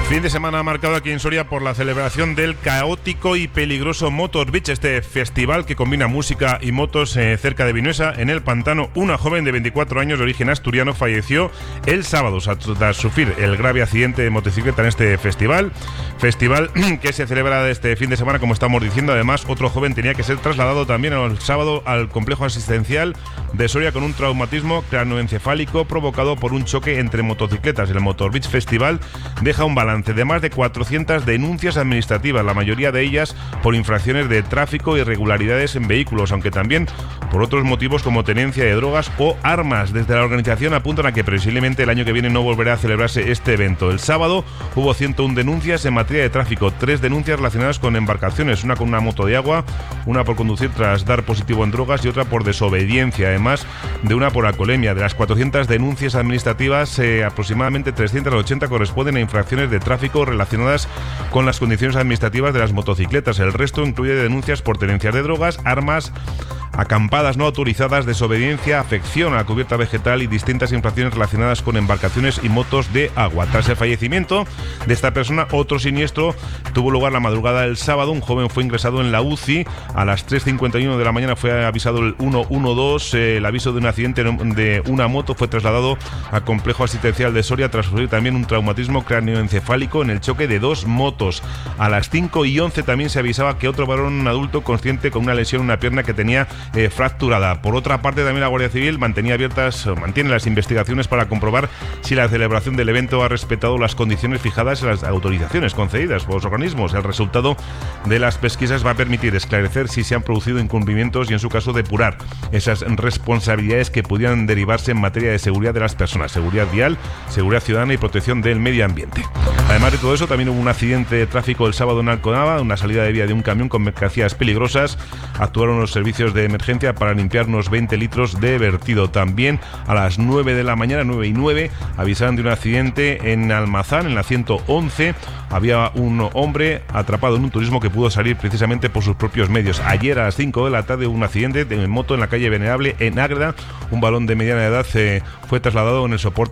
Fin de semana marcado aquí en Soria por la celebración del caótico y peligroso Motor Beach, este festival que combina música y motos cerca de Vinuesa, en el Pantano. Una joven de 24 años de origen asturiano falleció el sábado tras sufrir el grave accidente de motocicleta en este festival que se celebra este fin de semana, como estamos diciendo. Además, otro joven tenía que ser trasladado también el sábado al complejo asistencial de Soria con un traumatismo cráneoencefálico provocado por un choque entre motocicletas. El Motor Beach Festival deja un balance de más de 400 denuncias administrativas, la mayoría de ellas por infracciones de tráfico e irregularidades en vehículos, aunque también por otros motivos como tenencia de drogas o armas. Desde la organización apuntan a que previsiblemente el año que viene no volverá a celebrarse este evento. El sábado hubo 101 denuncias en materia de tráfico, 3 denuncias relacionadas con embarcaciones, una con una moto de agua, una por conducir tras dar positivo en drogas y otra por desobediencia, además de una por alcoholemia. De las 400 denuncias administrativas, aproximadamente 380 corresponden a infracciones de tráfico relacionadas con las condiciones administrativas de las motocicletas. El resto incluye denuncias por tenencia de drogas, armas, acampadas no autorizadas, desobediencia, afección a la cubierta vegetal y distintas infracciones relacionadas con embarcaciones y motos de agua. Tras el fallecimiento de esta persona, otro siniestro tuvo lugar la madrugada del sábado. Un joven fue ingresado en la UCI. A las 3:51 de la mañana fue avisado el 112. El aviso de un accidente de una moto fue trasladado al complejo asistencial de Soria tras sufrir también un traumatismo cráneoencefálico en el choque de 2 motos. A las 5:11 también se avisaba que otro varón, un adulto consciente con una lesión en una pierna que tenía fracturada. Por otra parte, también la Guardia Civil mantiene las investigaciones para comprobar si la celebración del evento ha respetado las condiciones fijadas en las autorizaciones concedidas por los organismos. El resultado de las pesquisas va a permitir esclarecer si se han producido incumplimientos y, en su caso, depurar esas responsabilidades que pudieran derivarse en materia de seguridad de las personas, seguridad vial, seguridad ciudadana y protección del medio ambiente. Además de todo eso, también hubo un accidente de tráfico el sábado en Alconava, una salida de vía de un camión con mercancías peligrosas. Actuaron los servicios de emergencia para limpiar unos 20 litros de vertido. También a las 9 de la mañana, 9:09, avisaron de un accidente en Almazán, en la 111. Había un hombre atrapado en un turismo que pudo salir precisamente por sus propios medios. Ayer a las 5 de la tarde hubo un accidente de moto en la calle Venerable, en Ágreda. Un varón de mediana edad fue trasladado en el soporte